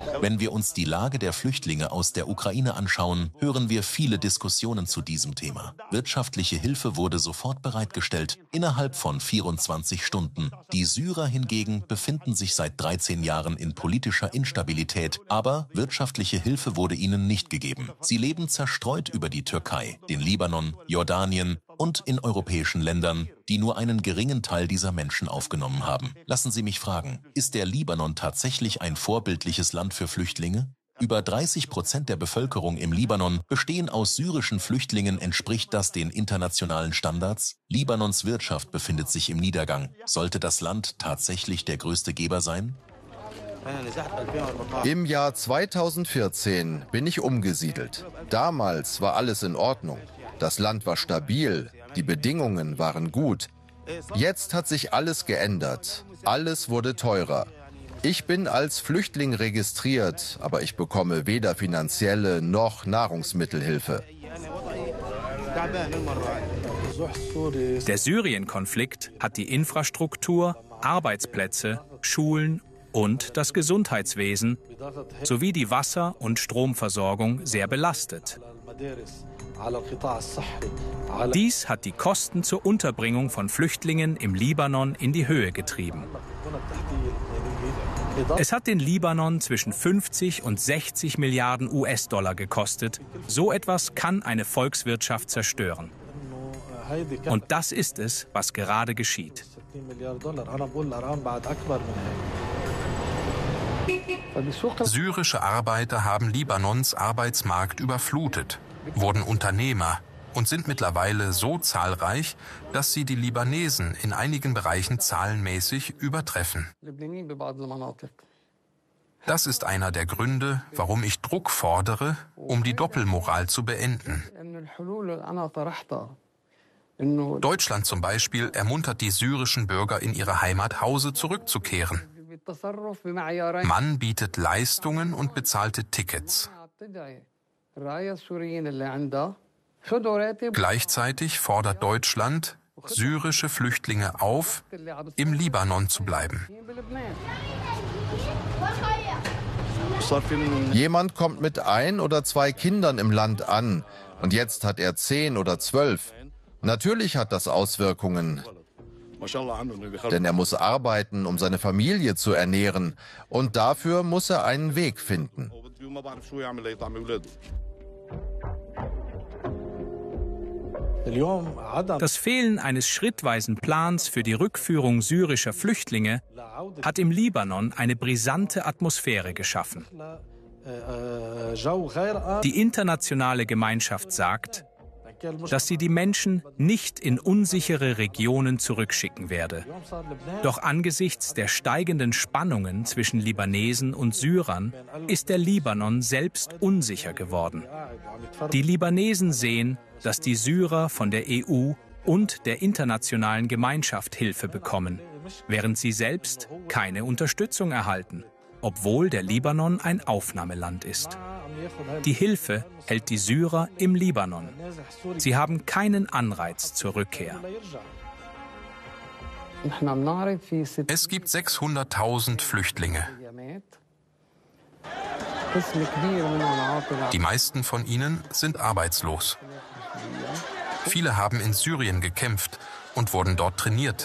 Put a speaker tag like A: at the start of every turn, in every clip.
A: Wenn wir uns die Lage der Flüchtlinge aus der Ukraine anschauen, hören wir viele Diskussionen zu diesem Thema. Wirtschaftliche Hilfe wurde sofort bereitgestellt, innerhalb von 24 Stunden. Die Syrer hingegen befinden sich seit 13 Jahren in politischer Instabilität, aber wirtschaftliche Hilfe wurde ihnen nicht gegeben. Sie leben zerstreut über die Türkei, den Libanon, Jordanien und in europäischen Ländern, die nur einen geringen Teil dieser Menschen aufgenommen haben. Lassen Sie mich fragen, ist der Libanon tatsächlich ein vorbildliches Land für Flüchtlinge? Über 30% der Bevölkerung im Libanon bestehen aus syrischen Flüchtlingen. Entspricht das den internationalen Standards? Libanons Wirtschaft befindet sich im Niedergang. Sollte das Land tatsächlich der größte Geber sein?
B: Im Jahr 2014 bin ich umgesiedelt. Damals war alles in Ordnung. Das Land war stabil, die Bedingungen waren gut. Jetzt hat sich alles geändert. Alles wurde teurer. Ich bin als Flüchtling registriert, aber ich bekomme weder finanzielle noch Nahrungsmittelhilfe.
C: Der Syrien-Konflikt hat die Infrastruktur, Arbeitsplätze, Schulen und das Gesundheitswesen sowie die Wasser- und Stromversorgung sehr belastet. Dies hat die Kosten zur Unterbringung von Flüchtlingen im Libanon in die Höhe getrieben. Es hat den Libanon zwischen 50 und 60 Milliarden US-Dollar gekostet. So etwas kann eine Volkswirtschaft zerstören. Und das ist es, was gerade geschieht.
D: Syrische Arbeiter haben Libanons Arbeitsmarkt überflutet, wurden Unternehmer und sind mittlerweile so zahlreich, dass sie die Libanesen in einigen Bereichen zahlenmäßig übertreffen. Das ist einer der Gründe, warum ich Druck fordere, um die Doppelmoral zu beenden. Deutschland zum Beispiel ermuntert die syrischen Bürger, in ihre Heimathause zurückzukehren. Man bietet Leistungen und bezahlte Tickets. Gleichzeitig fordert Deutschland syrische Flüchtlinge auf, im Libanon zu bleiben.
B: Jemand kommt mit 1 oder 2 Kindern im Land an und jetzt hat er 10 oder 12. Natürlich hat das Auswirkungen, denn er muss arbeiten, um seine Familie zu ernähren, und dafür muss er einen Weg finden.
C: Das Fehlen eines schrittweisen Plans für die Rückführung syrischer Flüchtlinge hat im Libanon eine brisante Atmosphäre geschaffen. Die internationale Gemeinschaft sagt, dass sie die Menschen nicht in unsichere Regionen zurückschicken werde. Doch angesichts der steigenden Spannungen zwischen Libanesen und Syrern ist der Libanon selbst unsicher geworden. Die Libanesen sehen, dass die Syrer von der EU und der internationalen Gemeinschaft Hilfe bekommen, während sie selbst keine Unterstützung erhalten, obwohl der Libanon ein Aufnahmeland ist. Die Hilfe hält die Syrer im Libanon. Sie haben keinen Anreiz zur Rückkehr.
D: Es gibt 600.000 Flüchtlinge. Die meisten von ihnen sind arbeitslos. Viele haben in Syrien gekämpft und wurden dort trainiert.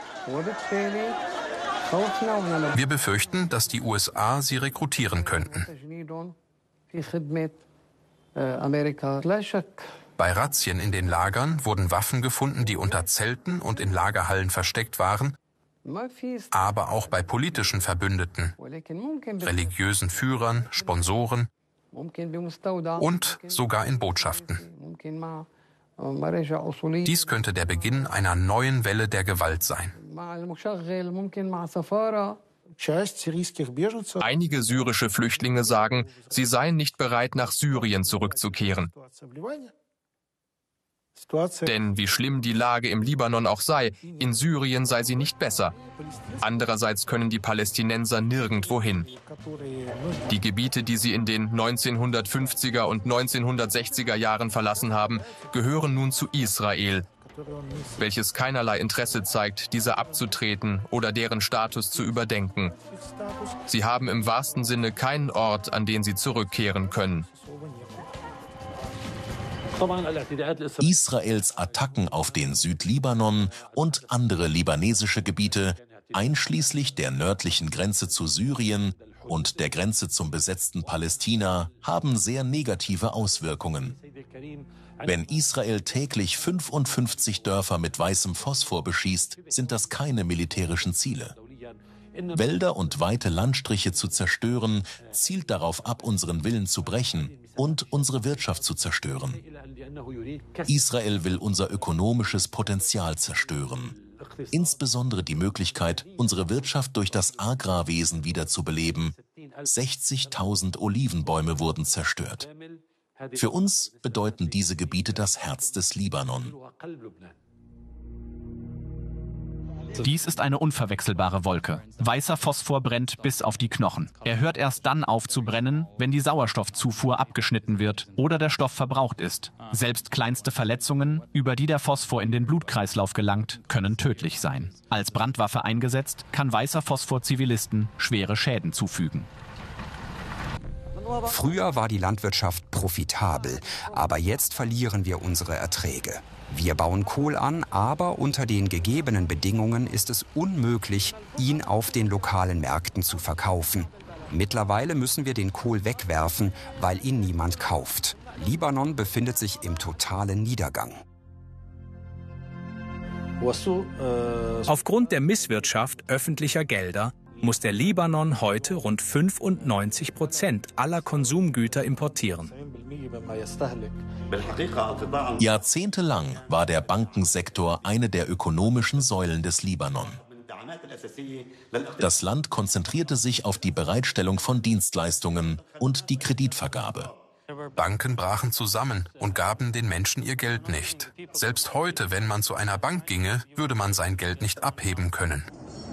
D: Wir befürchten, dass die USA sie rekrutieren könnten. Bei Razzien in den Lagern wurden Waffen gefunden, die unter Zelten und in Lagerhallen versteckt waren, aber auch bei politischen Verbündeten, religiösen Führern, Sponsoren und sogar in Botschaften. Dies könnte der Beginn einer neuen Welle der Gewalt sein.
E: Einige syrische Flüchtlinge sagen, sie seien nicht bereit, nach Syrien zurückzukehren. Denn wie schlimm die Lage im Libanon auch sei, in Syrien sei sie nicht besser. Andererseits können die Palästinenser nirgendwo hin. Die Gebiete, die sie in den 1950er und 1960er Jahren verlassen haben, gehören nun zu Israel, welches keinerlei Interesse zeigt, diese abzutreten oder deren Status zu überdenken. Sie haben im wahrsten Sinne keinen Ort, an den sie zurückkehren können.
A: Israels Attacken auf den Südlibanon und andere libanesische Gebiete, einschließlich der nördlichen Grenze zu Syrien und der Grenze zum besetzten Palästina, haben sehr negative Auswirkungen. Wenn Israel täglich 55 Dörfer mit weißem Phosphor beschießt, sind das keine militärischen Ziele. Wälder und weite Landstriche zu zerstören, zielt darauf ab, unseren Willen zu brechen und unsere Wirtschaft zu zerstören. Israel will unser ökonomisches Potenzial zerstören. Insbesondere die Möglichkeit, unsere Wirtschaft durch das Agrarwesen wiederzubeleben. 60.000 Olivenbäume wurden zerstört. Für uns bedeuten diese Gebiete das Herz des Libanon.
F: Dies ist eine unverwechselbare Wolke. Weißer Phosphor brennt bis auf die Knochen. Er hört erst dann auf zu brennen, wenn die Sauerstoffzufuhr abgeschnitten wird oder der Stoff verbraucht ist. Selbst kleinste Verletzungen, über die der Phosphor in den Blutkreislauf gelangt, können tödlich sein. Als Brandwaffe eingesetzt, kann weißer Phosphor Zivilisten schwere Schäden zufügen.
G: Früher war die Landwirtschaft profitabel, aber jetzt verlieren wir unsere Erträge. Wir bauen Kohl an, aber unter den gegebenen Bedingungen ist es unmöglich, ihn auf den lokalen Märkten zu verkaufen. Mittlerweile müssen wir den Kohl wegwerfen, weil ihn niemand kauft. Libanon befindet sich im totalen Niedergang.
C: Aufgrund der Misswirtschaft öffentlicher Gelder muss der Libanon heute rund 95% aller Konsumgüter importieren.
A: Jahrzehntelang war der Bankensektor eine der ökonomischen Säulen des Libanon. Das Land konzentrierte sich auf die Bereitstellung von Dienstleistungen und die Kreditvergabe.
D: Banken brachen zusammen und gaben den Menschen ihr Geld nicht. Selbst heute, wenn man zu einer Bank ginge, würde man sein Geld nicht abheben können.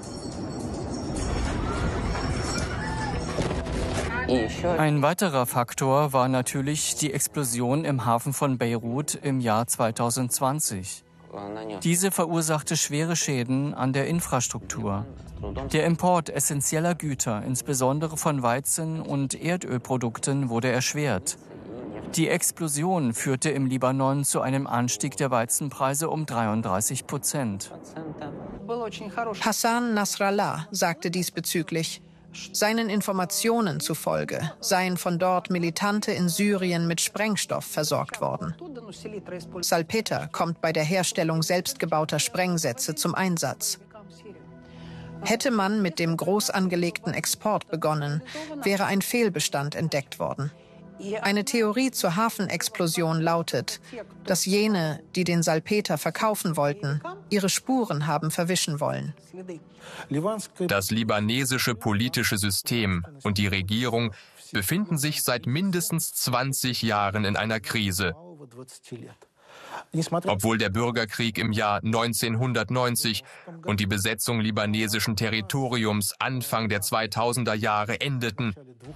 H: Ein weiterer Faktor war natürlich die Explosion im Hafen von Beirut im Jahr 2020. Diese verursachte schwere Schäden an der Infrastruktur. Der Import essentieller Güter, insbesondere von Weizen- und Erdölprodukten, wurde erschwert. Die Explosion führte im Libanon zu einem Anstieg der Weizenpreise um 33%.
I: Hassan Nasrallah sagte diesbezüglich: Seinen Informationen zufolge seien von dort Militante in Syrien mit Sprengstoff versorgt worden. Salpeter kommt bei der Herstellung selbstgebauter Sprengsätze zum Einsatz. Hätte man mit dem groß angelegten Export begonnen, wäre ein Fehlbestand entdeckt worden. Eine Theorie zur Hafenexplosion lautet, dass jene, die den Salpeter verkaufen wollten, ihre Spuren haben verwischen wollen.
E: Das libanesische politische System und die Regierung befinden sich seit mindestens 20 Jahren in einer Krise. Obwohl der Bürgerkrieg im Jahr 1990 und die Besetzung libanesischen Territoriums Anfang der 2000er Jahre endeten,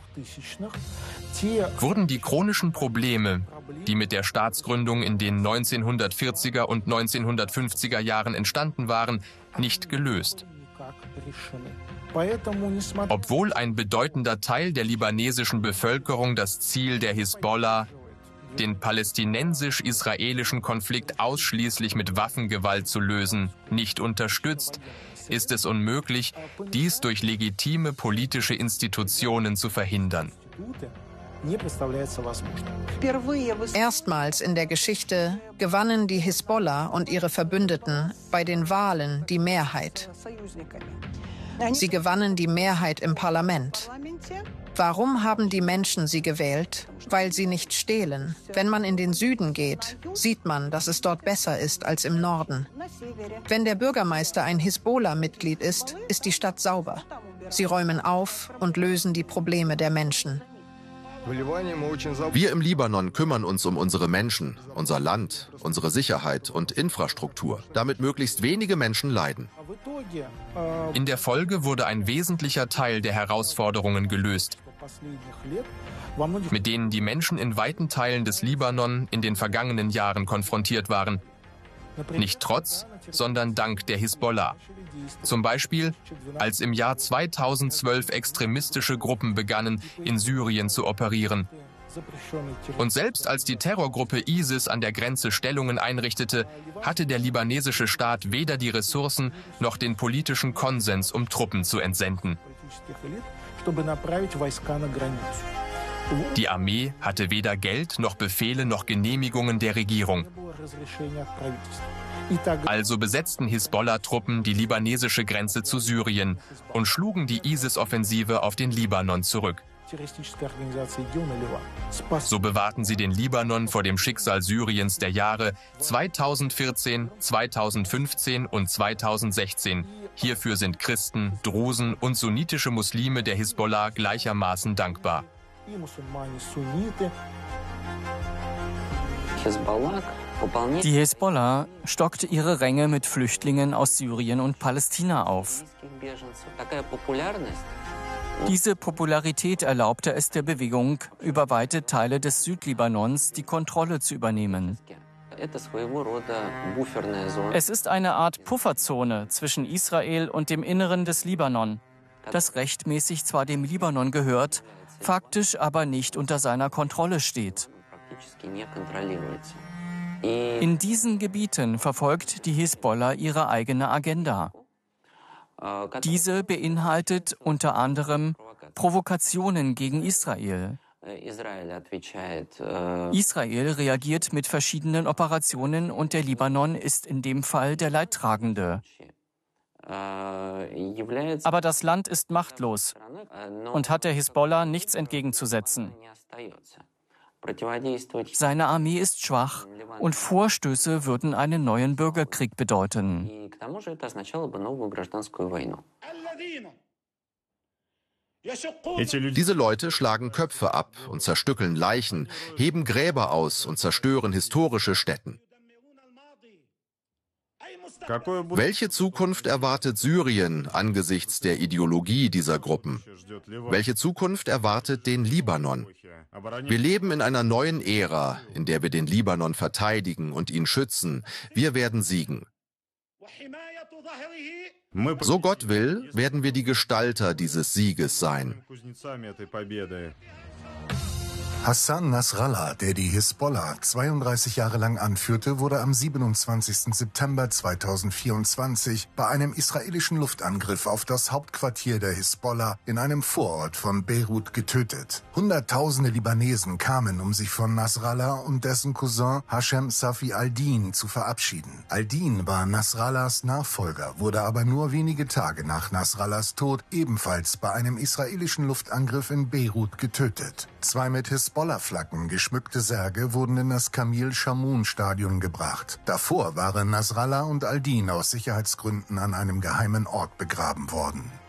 E: wurden die chronischen Probleme, die mit der Staatsgründung in den 1940er und 1950er Jahren entstanden waren, nicht gelöst. Obwohl ein bedeutender Teil der libanesischen Bevölkerung das Ziel der Hisbollah, den palästinensisch-israelischen Konflikt ausschließlich mit Waffengewalt zu lösen, nicht unterstützt, ist es unmöglich, dies durch legitime politische Institutionen zu verhindern.
I: Erstmals in der Geschichte gewannen die Hisbollah und ihre Verbündeten bei den Wahlen die Mehrheit. Sie gewannen die Mehrheit im Parlament. Warum haben die Menschen sie gewählt? Weil sie nicht stehlen. Wenn man in den Süden geht, sieht man, dass es dort besser ist als im Norden. Wenn der Bürgermeister ein Hisbollah-Mitglied ist, ist die Stadt sauber. Sie räumen auf und lösen die Probleme der Menschen.
B: Wir im Libanon kümmern uns um unsere Menschen, unser Land, unsere Sicherheit und Infrastruktur, damit möglichst wenige Menschen leiden.
E: In der Folge wurde ein wesentlicher Teil der Herausforderungen gelöst, mit denen die Menschen in weiten Teilen des Libanon in den vergangenen Jahren konfrontiert waren. Nicht trotz, sondern dank der Hisbollah. Zum Beispiel, als im Jahr 2012 extremistische Gruppen begannen, in Syrien zu operieren. Und selbst als die Terrorgruppe ISIS an der Grenze Stellungen einrichtete, hatte der libanesische Staat weder die Ressourcen noch den politischen Konsens, um Truppen zu entsenden. Die Armee hatte weder Geld noch Befehle noch Genehmigungen der Regierung. Also besetzten Hisbollah-Truppen die libanesische Grenze zu Syrien und schlugen die ISIS-Offensive auf den Libanon zurück. So bewahrten sie den Libanon vor dem Schicksal Syriens der Jahre 2014, 2015 und 2016. Hierfür sind Christen, Drusen und sunnitische Muslime der Hisbollah gleichermaßen dankbar.
H: Die Hisbollah stockte ihre Ränge mit Flüchtlingen aus Syrien und Palästina auf. Diese Popularität erlaubte es der Bewegung, über weite Teile des Südlibanons die Kontrolle zu übernehmen. Es ist eine Art Pufferzone zwischen Israel und dem Inneren des Libanon, das rechtmäßig zwar dem Libanon gehört, faktisch aber nicht unter seiner Kontrolle steht. In diesen Gebieten verfolgt die Hisbollah ihre eigene Agenda. Diese beinhaltet unter anderem Provokationen gegen Israel. Israel reagiert mit verschiedenen Operationen und der Libanon ist in dem Fall der Leidtragende. Aber das Land ist machtlos und hat der Hisbollah nichts entgegenzusetzen. Seine Armee ist schwach und Vorstöße würden einen neuen Bürgerkrieg bedeuten.
B: Diese Leute schlagen Köpfe ab und zerstückeln Leichen, heben Gräber aus und zerstören historische Stätten. Welche Zukunft erwartet Syrien angesichts der Ideologie dieser Gruppen? Welche Zukunft erwartet den Libanon? Wir leben in einer neuen Ära, in der wir den Libanon verteidigen und ihn schützen. Wir werden siegen. So Gott will, werden wir die Gestalter dieses Sieges sein.
J: Hassan Nasrallah, der die Hisbollah 32 Jahre lang anführte, wurde am 27. September 2024 bei einem israelischen Luftangriff auf das Hauptquartier der Hisbollah in einem Vorort von Beirut getötet. Hunderttausende Libanesen kamen, um sich von Nasrallah und dessen Cousin Hashem Safi al-Din zu verabschieden. Al-Din war Nasrallahs Nachfolger, wurde aber nur wenige Tage nach Nasrallahs Tod ebenfalls bei einem israelischen Luftangriff in Beirut getötet. Zwei mit Hisbollah-Flaggen geschmückte Särge wurden in das Kamil-Shamoun-Stadion gebracht. Davor waren Nasrallah und al-Din aus Sicherheitsgründen an einem geheimen Ort begraben worden.